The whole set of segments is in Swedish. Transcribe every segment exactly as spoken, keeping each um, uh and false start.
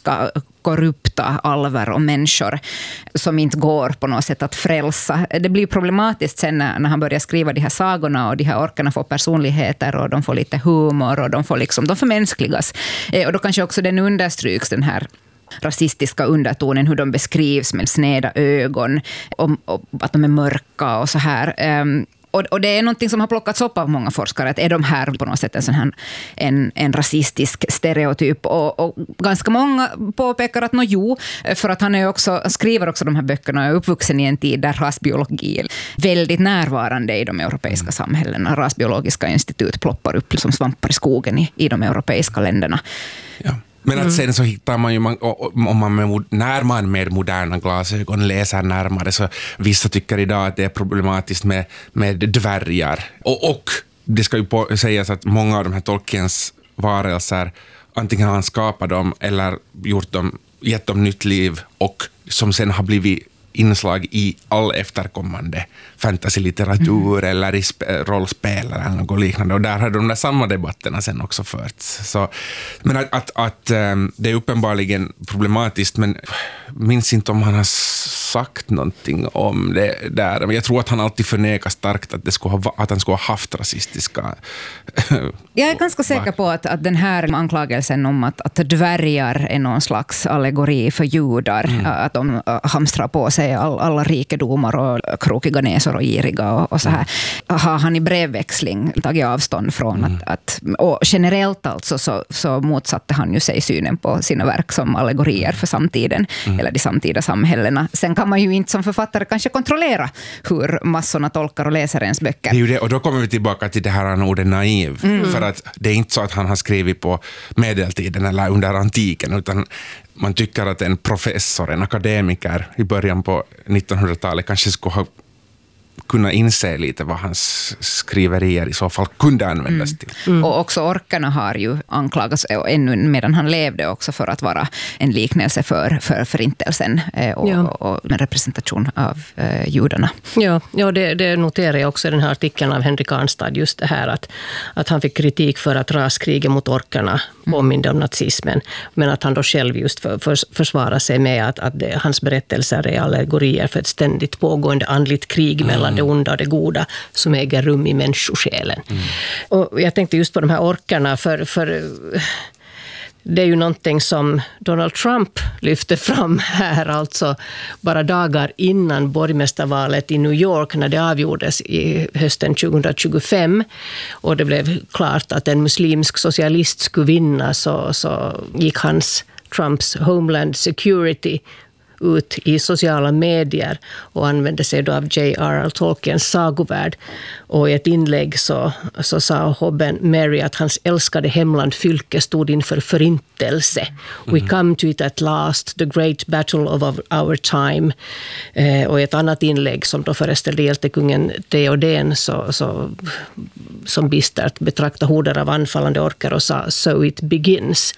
ondska, korrupta alver och människor som inte går på något sätt att frälsa. Det blir problematiskt sen när, när han börjar skriva de här sagorna och de här orkarna får personligheter och de får lite humor och de får liksom, de förmänskligas. Eh, och då kanske också den understryks, den här rasistiska undertonen, hur de beskrivs med sneda ögon och, och att de är mörka och så här. Um, Och, och det är någonting som har plockats upp av många forskare, att är de här på något sätt en sån här en, en rasistisk stereotyp, och, och ganska många påpekar att no, jo, för att han är också, skriver också de här böckerna och är uppvuxen i en tid där rasbiologi är väldigt närvarande i de europeiska samhällena. Rasbiologiska institut ploppar upp som svampar i skogen i, i de europeiska länderna. Ja. Men att sen så hittar man ju, om man med, när man med moderna glasögon läser närmare, så vissa tycker idag att det är problematiskt med, med dvärgar. Och, och det ska ju på, sägas att många av de här Tolkiens varelser, antingen har han skapat dem eller gjort dem, gett dem nytt liv, och som sen har blivit inslag i all efterkommande fantasy-litteratur mm. eller i sp- rollspel eller något liknande. Och där har de där samma debatterna sen också förts. Så, men att, att, att um, det är uppenbarligen problematiskt, men minns inte om han har sagt någonting om det där. Men jag tror att han alltid förnekar starkt att, det skulle ha, att han skulle ha haft rasistiska... Jag är ganska säker på att, att den här anklagelsen om att, att dvärgar är någon slags allegori för judar, mm. att de hamstrar på sig all, alla rikedomar och krokiga näsor och giriga och, och så här, har han i brevväxling tagit avstånd från mm. att, att, och generellt alltså så, så motsatte han ju sig synen på sina verk som allegorier för samtiden mm. eller de samtida samhällena. Sen kan man ju inte som författare kanske kontrollera hur massorna tolkar och läser ens böcker. Det är ju det, och då kommer vi tillbaka till det här ordet naiv, mm. för att det är inte så att han har skrivit på medeltiden eller under antiken, utan man tycker att en professor, en akademiker i början på nittonhundratalet kanske skulle ha kunna inse lite vad hans skriverier i så fall kunde användas mm. till. Mm. Och också orkarna har ju anklagats ännu medan han levde också för att vara en liknelse för, för förintelsen och, ja. och, och en representation av eh, judarna. Ja, ja det, det noterar jag också i den här artikeln av Henrik Arnstad, just det här att, att han fick kritik för att raskriget mot orkarna påminde om nazismen, men att han då själv just för, för, försvarar sig med att, att det, hans berättelser är allegorier för ett ständigt pågående andligt krig mellan mm. det onda och det goda som äger rum i människosjälen. Mm. Och jag tänkte just på de här orkarna, för, för det är ju någonting som Donald Trump lyfte fram här, alltså bara dagar innan borgmästarvalet i New York när det avgjordes i hösten tjugohundratjugofem, och det blev klart att en muslimsk socialist skulle vinna, så, så gick hans Trumps Homeland Security ut i sociala medier och använde sig då av J R R Tolkiens sagovärld. Och i ett inlägg så, så sa hobben Mary att hans älskade hemland fylke stod inför förintelse. Mm. We come to it at last, the great battle of our time. Eh, och i ett annat inlägg som då föreställde hjältekungen Theoden så, så, som bistert betrakta horder av anfallande orkar och sa so it begins.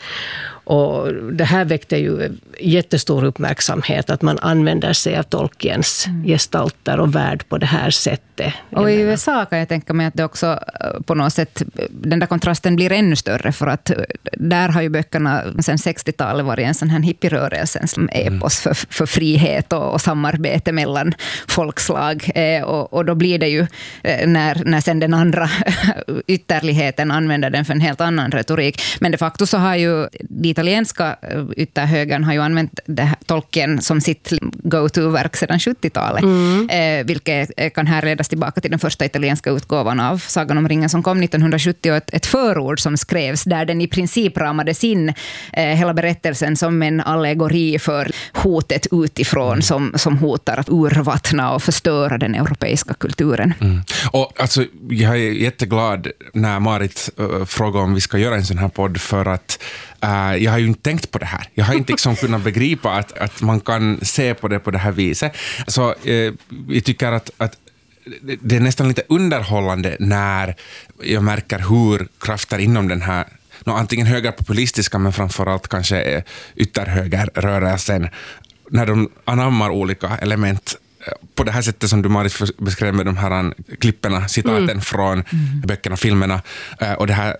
Och det här väckte ju jättestor uppmärksamhet, att man använder sig av Tolkiens mm. gestalter och värld på det här sättet. Och i U S A kan jag tänka mig att det också på något sätt, den där kontrasten blir ännu större, för att där har ju böckerna sedan sextiotalet varit en sån här hippierörelsen som epos för, för frihet och, och samarbete mellan folkslag. Eh, och, och då blir det ju, när, när sen den andra ytterligheten använder den för en helt annan retorik. Men de facto så har ju de italienska ytterhögern har ju använt det här, Tolkien som sitt go-to-verk sedan sjuttiotalet. Mm. Eh, vilket kan härledas tillbaka till den första italienska utgåvan av Sagan om ringen som kom nittonhundrasjuttio. Ett, ett förord som skrevs där den i princip ramades in eh, hela berättelsen som en allegori för hotet utifrån mm. som, som hotar att urvattna och förstöra den europeiska kulturen. Mm. Och alltså, jag är jätteglad när Marit uh, frågar om vi ska göra en sån här podd, för att Uh, jag har ju inte tänkt på det här. Jag har inte liksom kunnat begripa att, att man kan se på det på det här viset. Så uh, jag tycker att, att det är nästan lite underhållande när jag märker hur krafter inom den här, no, antingen högerpopulistiska men framförallt kanske ytterhögerrörelsen, när de anammar olika element på det här sättet som du, Marit, beskrev med de här klipperna, citaten mm. från mm. böckerna, filmerna, uh, och det här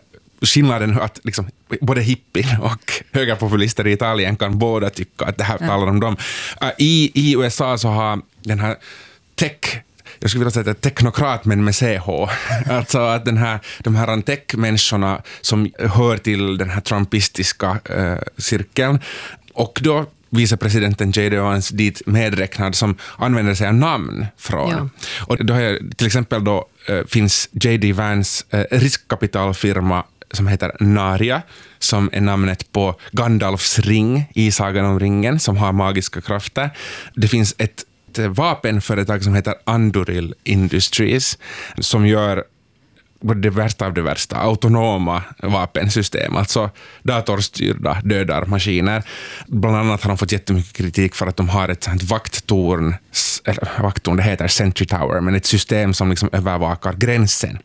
skillnaden att liksom, både hippie och högerpopulister i Italien kan båda tycka att det här talar om dem. Uh, i, I U S A så har den här tech, jag skulle vilja säga att teknokrat men med C H. Alltså att den här, de här tech-människorna som hör till den här trumpistiska uh, cirkeln, och då vicepresidenten J D Vance dit medräknad, som använder sig av namn från. Ja. Och då är, till exempel då uh, finns J D Vance uh, riskkapitalfirma som heter Narya, som är namnet på Gandalfs ring i Sagan om ringen, som har magiska krafter. Det finns ett, ett vapenföretag som heter Anduril Industries, som gör det värsta av det värsta, autonoma vapensystem, alltså datorstyrda dödarmaskiner. Bland annat har de fått jättemycket kritik för att de har ett sånt vakttorn, eller vakttorn, det heter Sentry Tower, men ett system som liksom övervakar gränsen.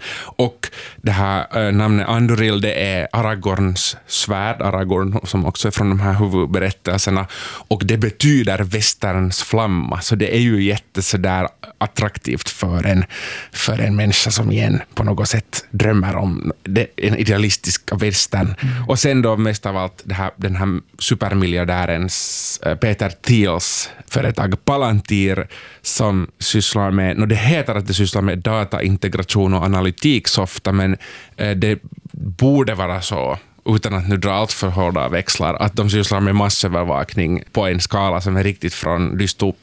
Och det här äh, namnet Anduril, det är Aragorns svärd, Aragorn som också är från de här huvudberättelserna, och det betyder västerns flamma, så det är ju jätte så där attraktivt för en, för en människa som igen på något sätt drömmer om det, en idealistiska västern. Mm. Och sen då mest av allt det här, den här supermiljardärens äh, Peter Thiels företag Palantir, som sysslar med, no det heter att det sysslar med dataintegration och analytik så ofta, men eh, det borde vara så, utan att nu dra allt för hårda växlar, att de sysslar med massövervakning på en skala som är riktigt från dystop,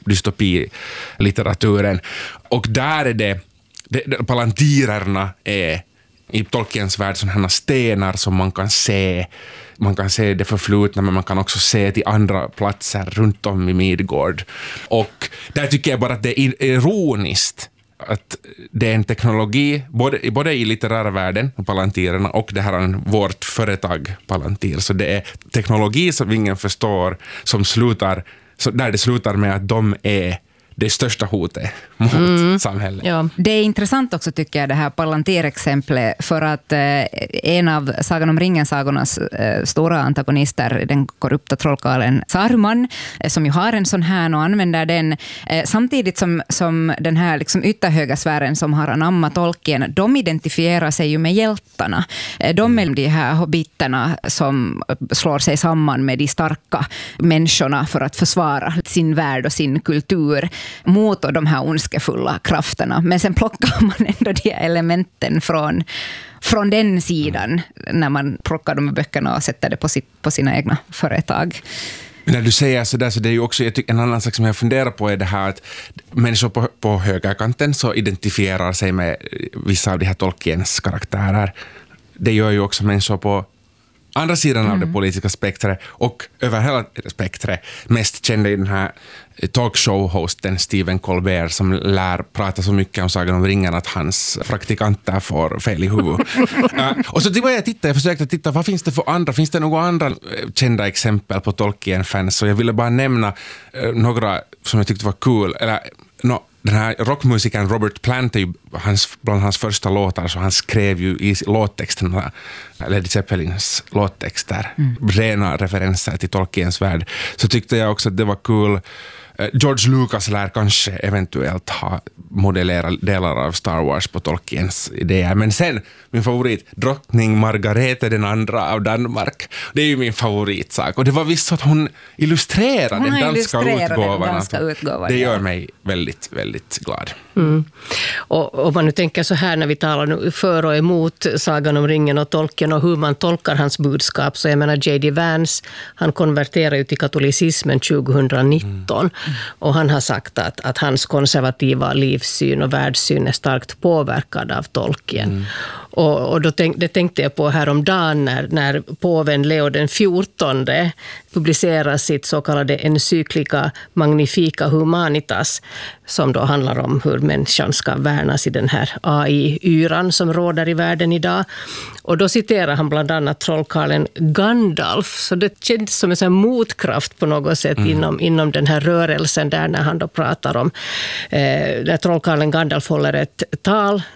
dystopilitteraturen. Och där är det, det palantirerna är i Tolkiens värld sådana stenar som man kan se. Man kan se det förflutna, men man kan också se till andra platser runt om i Midgård. Och där tycker jag bara att det är ironiskt att det är en teknologi, både, både i litterära världen, palantirerna, och det här är vårt företag Palantir. Så det är teknologi som ingen förstår, som slutar, så där det slutar med att de är det största hotet mot mm. samhället. Ja. Det är intressant också tycker jag det här Palantir-exemplet, för att eh, en av Sagan om ringen-sagornas eh, stora antagonister, den korrupta trollkarlen Saruman, eh, som ju har en sån här och använder den, eh, samtidigt som, som den här liksom ytterhögersfären som har anammat Tolkien, de identifierar sig ju med hjältarna. Eh, de är de här hobbiterna som slår sig samman med de starka människorna för att försvara sin värld och sin kultur mot de här ondskefulla krafterna. Men sen plockar man ändå de elementen från, från den sidan när man plockar de böckerna och sätter det på, sitt, på sina egna företag. Men när du säger så där, så det är ju också, jag tycker, en annan sak som jag funderar på är det här att människor på, på högerkanten så identifierar sig med vissa av de här Tolkiens karaktärer. Det gör ju också människor på andra sidan mm. av det politiska spektret, och över hela spektret. Mest kände i den här talkshow-hosten Stephen Colbert, som lär prata så mycket om Sagan om ringen att hans praktikanter får fel i huvudet. uh, och så det var jag tittade, jag försökte titta, vad finns det för andra? Finns det några andra kända exempel på Tolkien-fans? Så jag ville bara nämna uh, några som jag tyckte var cool. Eller, no, den här rockmusikern Robert Plant är ju hans, bland hans första låtar, så han skrev ju i låttexterna Led Zeppelins låttexter, mm. rena referenser till Tolkiens värld. Så tyckte jag också att det var cool. George Lucas lär kanske eventuellt ha modellerat delar av Star Wars på Tolkiens idéer. Men sen, min favorit, drottning Margarete den andra av Danmark. Det är ju min favoritsak. Och det var visst att hon illustrerade hon den danska utgåvan. Den danska utgåvan. Det gör mig väldigt, väldigt glad. Mm. Och om man nu tänker så här när vi talar nu för och emot Sagan om ringen och Tolkien och hur man tolkar hans budskap, så jag menar J D Vance, han konverterade ju till katolicismen tjugonitton. Mm. Och han har sagt att, att hans konservativa livssyn och världssyn är starkt påverkad av Tolkien. Mm. Och, och då tänk, det tänkte jag på häromdagen när, när påven Leo den fjortonde publicerar sitt så kallade encyklika Magnifica Humanitas, som då handlar om hur människan ska värnas i den här A I-yran som råder i världen idag. Och då citerar han bland annat trollkarlen Gandalf, så det känns som en sån motkraft på något sätt mm. inom, inom den här rörelsen där, när han då pratar om eh, där trollkarlen Gandalf håller ett tal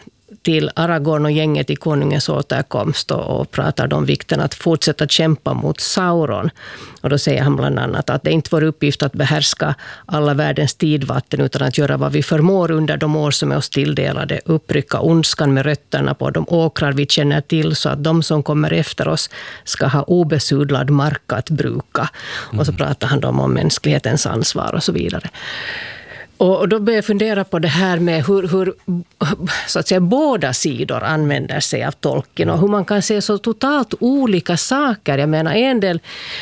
till Aragorn och gänget i konungens återkomst och, och pratar om vikten att fortsätta kämpa mot Sauron. Och då säger han bland annat att det inte var uppgift att behärska alla världens tidvatten utan att göra vad vi förmår under de år som är oss tilldelade, upprycka ondskan med rötterna på de åkrar vi känner till så att de som kommer efter oss ska ha obesudlad mark att bruka. Mm. Och så pratar han om, om mänsklighetens ansvar och så vidare. Och då börjar jag fundera på det här med hur, hur så att säga, båda sidor använder sig av Tolkien och hur man kan se så totalt olika saker. Jag menar, en del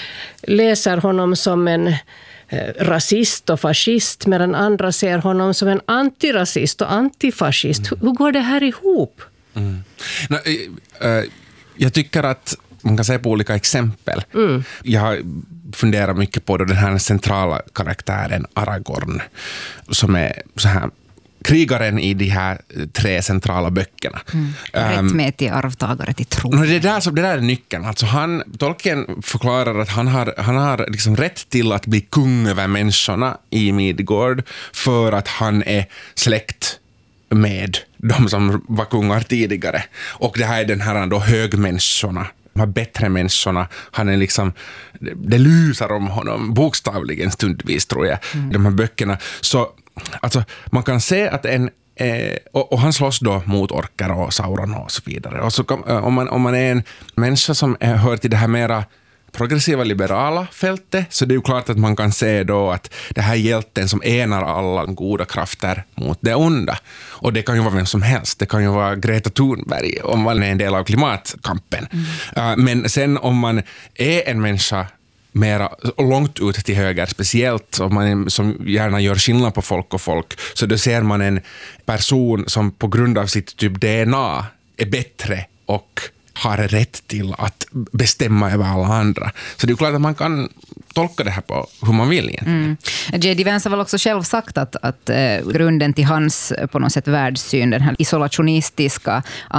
läser honom som en rasist och fascist medan andra ser honom som en antirasist och antifascist. Mm. Hur går det här ihop? Mm. No, äh, jag tycker att man kan säga på olika exempel. Mm. Jag har funderat mycket på den här centrala karaktären Aragorn som är så här krigaren i de här tre centrala böckerna. Mm. Rättmätig arvtagare till tron. Det där, så, det där är nyckeln. Alltså han, Tolkien förklarar att han har, han har liksom rätt till att bli kung över människorna i Midgård för att han är släkt med de som var kungar tidigare. Och det här är den här då högmänniskorna, de här bättre människorna. Han är liksom, det lusar om honom bokstavligen stundvis, tror jag, mm. de här böckerna. Så alltså, man kan se att en eh, och, och han slåss då mot orker och Sauron och så vidare. Och så kan, om, man, om man är en människa som är, hör till det här mera progressiva liberala fältet, så det är ju klart att man kan se då att det här hjälten som enar alla goda krafter mot det onda. Och det kan ju vara vem som helst. Det kan ju vara Greta Thunberg om man är en del av klimatkampen. Mm. Uh, men sen om man är en människa mera långt ut till höger, speciellt om man som gärna gör skillnad på folk och folk, så då ser man en person som på grund av sitt typ D N A är bättre och har rätt till att bestämma över alla andra. Så det är klart att man kan tolka det här på hur man vill egentligen. Mm. J D Vance har väl också själv sagt att, att eh, grunden till hans på något sätt världssyn, den här isolationistiska,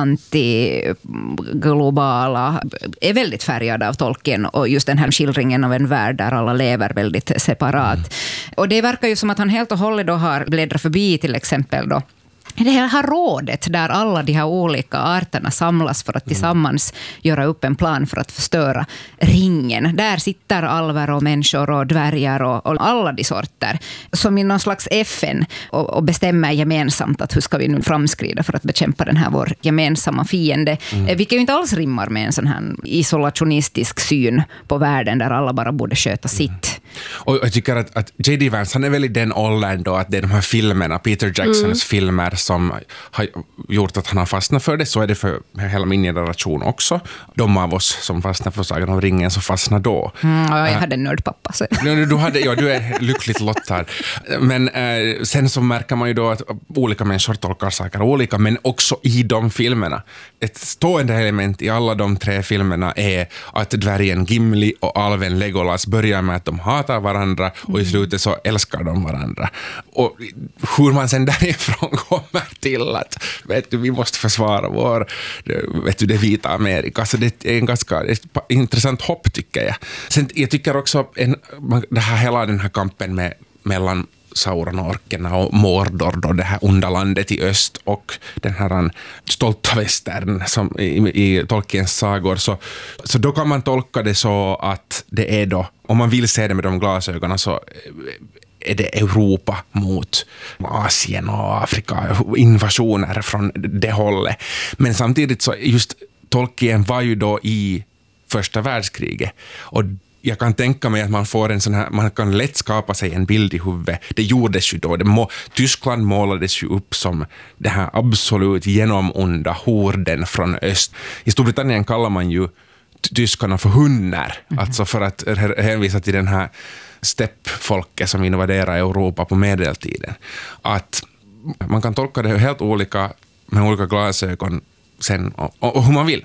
antiglobala, är väldigt färgad av Tolkien och just den här skildringen av en värld där alla lever väldigt separat. Mm. Och det verkar ju som att han helt och hållet då har bläddrat förbi till exempel då det här rådet där alla de här olika arterna samlas för att tillsammans göra upp en plan för att förstöra ringen. Där sitter alver och människor och dvärgar och, och alla de sorter som i någon slags F N och, och bestämmer gemensamt att hur ska vi nu framskrida för att bekämpa den här vår gemensamma fiende. Mm. Vilket ju inte alls rimmar med en sån här isolationistisk syn på världen där alla bara borde sköta sitt. Mm. Och jag tycker att, att J D Vance, han är väl i den åldern då att det är de här filmerna, Peter Jacksons mm. filmer som har gjort att han har fastnat för det. Så är det för hela min generation också. De av oss som fastnar för Sagan om ringen så fastnar då. Mm, ja, jag hade en nördpappa. Så. Du, hade, ja, du är lyckligt lottad. Men eh, sen så märker man ju då att olika människor tolkar saker olika, men också i de filmerna. Ett stående element i alla de tre filmerna är att dvärgen Gimli och alven Legolas börjar med att de hatar varandra och i slutet så älskar de varandra. Och hur man sen därifrån kommer till att vet du, vi måste försvara vår, vet du, det vita Amerika. Så det är en ganska ett intressant hopp, tycker jag. Sen jag tycker också en, det här, hela den här kampen med, mellan Sauron och orkerna och Mordor då, det här onda landet i öst och den här stolta västern som i, i Tolkiens sagor, så, så då kan man tolka det så att det är då, om man vill se det med de glasögonen, så är det Europa mot Asien och Afrika, invasioner från det hållet. Men samtidigt så just Tolkien var ju då i första världskriget, och jag kan tänka mig att man får en sån här, man kan lätt skapa sig en bild i huvudet. Det gjordes ju då. Det må, Tyskland målades ju upp som det här absolut genomonda horden från öst. I Storbritannien kallar man ju tyskarna för hunnar. Mm. Alltså för att hänvisa till den här steppfolket som invaderade Europa på medeltiden. Att man kan tolka det helt olika med olika glasögon sen och, och, och hur man vill. Mm.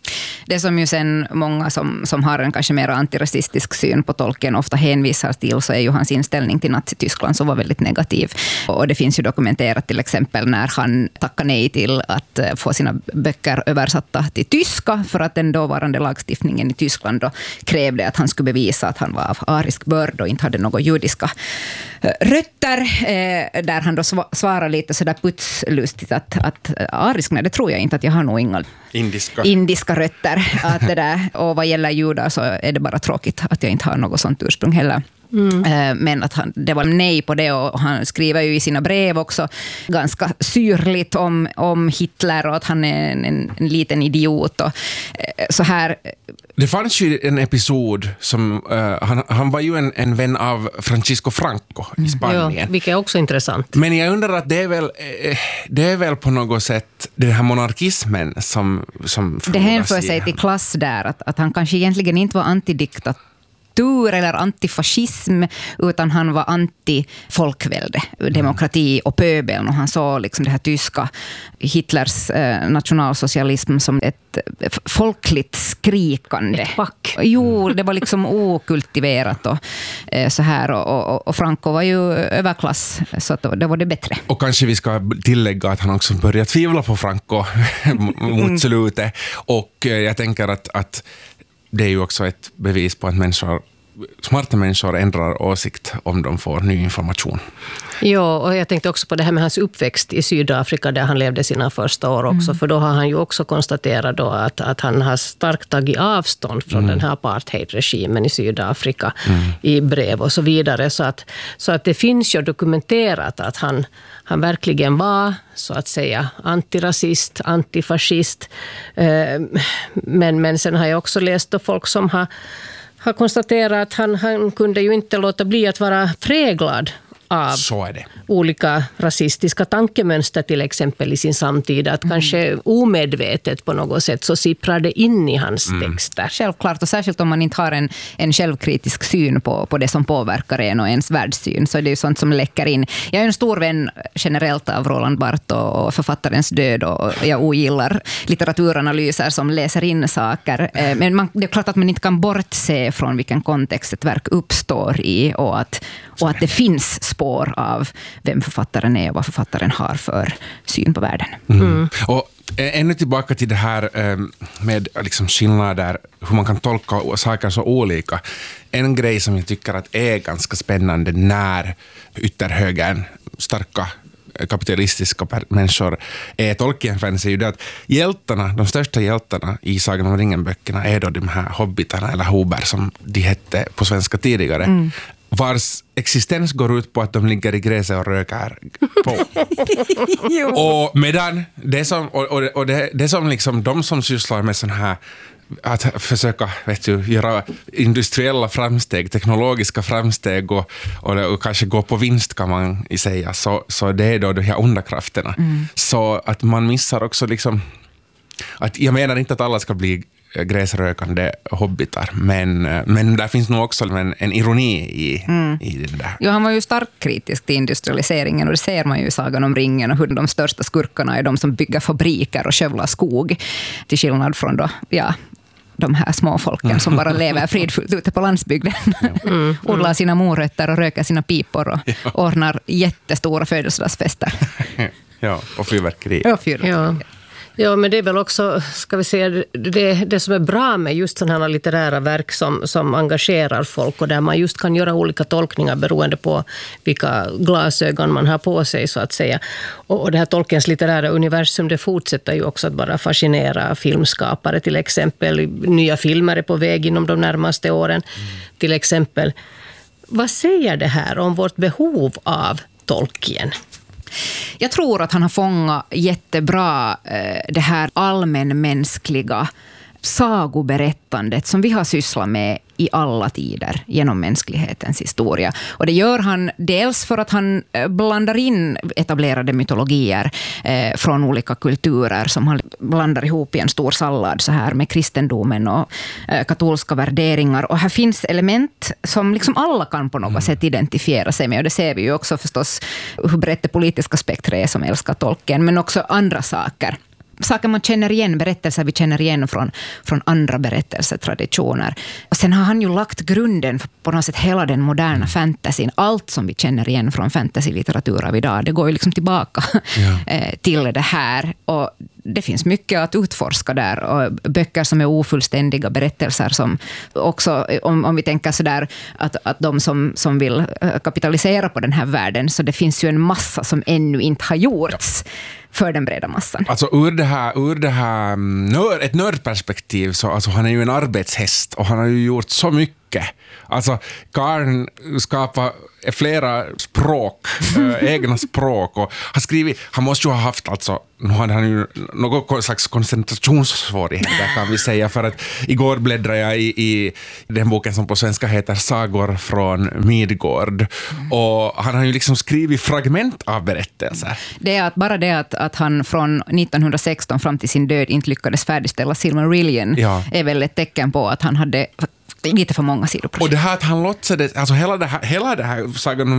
Det som ju sen många som, som har en kanske mer antirasistisk syn på Tolkien ofta hänvisar till, så är ju hans inställning till Nazityskland som var väldigt negativ. Och det finns ju dokumenterat till exempel när han tackade nej till att få sina böcker översatta till tyska, för att den dåvarande lagstiftningen i Tyskland då krävde att han skulle bevisa att han var av arisk börd och inte hade några judiska rötter, eh, där han då svarar lite sådär putslustigt att, att arisk, nej, det tror jag inte, att jag har nog inga indiska, indiska rötter. Att det där, och vad gäller judar så är det bara tråkigt att jag inte har något sånt ursprung heller. Mm. Men att han, det var nej på det, och han skriver ju i sina brev också ganska syrligt om, om Hitler och att han är en, en, en liten idiot och så här. Det fanns ju en episod som uh, han, han var ju en, en vän av Francisco Franco i Spanien. Ja, vilket är också intressant. Men jag undrar att det är väl, det är väl på något sätt den här monarkismen som, som det hänför sig till klass där, att, att han kanske egentligen inte var antidiktat eller antifascism, utan han var anti-folkvälde, demokrati och pöbeln, och han såg liksom det här tyska Hitlers eh, nationalsocialism som ett folkligt skrikande. Ett pack. Jo, det var liksom okultiverat och eh, så här, och, och, och Franco var ju överklass, så att det var det bättre. Och kanske vi ska tillägga att han också började tvivla på Franco mot slutet, och eh, jag tänker att, att det är ju också ett bevis på att människor, smarta människor ändrar åsikt om de får ny information. Ja, och jag tänkte också på det här med hans uppväxt i Sydafrika där han levde sina första år också. Mm. För då har han ju också konstaterat då att, att han har starkt tagit avstånd från mm. den här apartheidregimen i Sydafrika mm. i brev och så vidare. Så att, så att det finns ju dokumenterat att han, han verkligen var, så att säga, antirasist, antifascist. Men, men sen har jag också läst då folk som har har konstaterat att han, han kunde ju inte låta bli att vara präglad av så är det. Olika rasistiska tankemönster till exempel i sin samtid. Att mm. kanske omedvetet på något sätt så sipprar det in i hans mm. texter. Självklart, och särskilt om man inte har en, en självkritisk syn på, på det som påverkar en och ens världssyn, så är det ju sånt som läcker in. Jag är en stor vän generellt av Roland Barthes och författarens död, och jag ogillar litteraturanalyser som läser in saker. Men man, det är klart att man inte kan bortse från vilken kontext ett verk uppstår i, och att, och att det finns spår av vem författaren är och vad författaren har för syn på världen. Mm. Mm. Och ännu tillbaka till det här med liksom skillnader, hur man kan tolka saker så olika. En grej som jag tycker att är ganska spännande när ytterhögern, starka kapitalistiska människor är Tolkien-fans, är ju det att hjältarna, de största hjältarna i Sagan om ringen-böckerna är då de här hobbitarna eller hober som de hette på svenska tidigare. Mm. Vars existens går ut på att de ligger i gräset och röker på. Och medan det som, och, och, och det, det som liksom de som sysslar med sån här att försöka, vet du, göra industriella framsteg, teknologiska framsteg och, och, och kanske gå på vinst kan man säga, så, så det är då de här onda krafterna. Mm. Så att man missar också liksom, att jag menar inte att alla ska bli gräsrökande hobbitar, men, men där finns nog också en, en ironi i, mm. i det där. Jo, han var ju starkt kritisk till industrialiseringen, och det ser man ju i Sagan om ringen, och hur de största skurkarna är de som bygger fabriker och skövlar skog, till skillnad från då, ja, de här små folken mm. som bara lever fridfullt ute på landsbygden. Mm. Odlar sina morötter och röker sina pipor och ja. ordnar jättestora födelsedagsfester. Ja, och fyrverkeri. Ja, fyrverkeri. Ja. Ja, men det är väl också, ska vi säga, det, det som är bra med just sådana här litterära verk som, som engagerar folk, och där man just kan göra olika tolkningar beroende på vilka glasögon man har på sig, så att säga. Och, och det här Tolkiens litterära universum, det fortsätter ju också att bara fascinera filmskapare, till exempel. Nya filmer är på väg inom de närmaste åren, mm. till exempel. Vad säger det här om vårt behov av Tolkien? Jag tror att han har fångat jättebra eh, det här allmänmänskliga sagoberättandet som vi har sysslat med i alla tider genom mänsklighetens historia. Och det gör han dels för att han blandar in etablerade mytologier eh, från olika kulturer som han blandar ihop i en stor sallad så här med kristendomen och eh, katolska värderingar. Och här finns element som liksom alla kan på något mm. sätt identifiera sig med. Och det ser vi ju också förstås hur brett det politiska spektret är som älskar Tolkien, men också andra saker. saker man känner igen, berättelser vi känner igen från, från andra berättelsetraditioner. Och sen har han ju lagt grunden för på något sätt hela den moderna fantasyn. Allt som vi känner igen från fantasy-litteratur av idag, det går ju liksom tillbaka ja. till det här. Och det finns mycket att utforska där. Och böcker som är ofullständiga, berättelser som också, om, om vi tänker sådär att, att de som, som vill kapitalisera på den här världen, så det finns ju en massa som ännu inte har gjorts. Ja. För den breda massan. Alltså ur det här, ur det här nörd, ett nördperspektiv så alltså, han är ju en arbetshäst och han har ju gjort så mycket. Alltså Karn skapar flera språk, äh, egna språk och har skrivit, han måste ju ha haft alltså, nu hade han ju något slags koncentrationssvårigheter kan vi säga, för att igår bläddrade jag i, i den boken som på svenska heter Sagor från Midgård mm. och han har ju liksom skrivit fragment av berättelser. Det är att bara det att, att han från nittonhundrasexton fram till sin död inte lyckades färdigställa Silmarillion ja. är väl ett tecken på att han hade lite för många sidoprojekt. Och det här att han låtsades, alltså hela det här, hela det här Sagan om